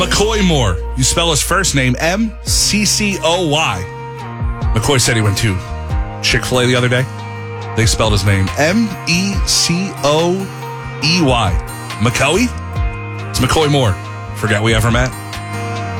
McCoy Moore. You spell his first name MCCOY. McCoy said he went to Chick-fil-A the other day. They spelled his name MECOEY. McCoy? It's McCoy Moore. Forget we ever met.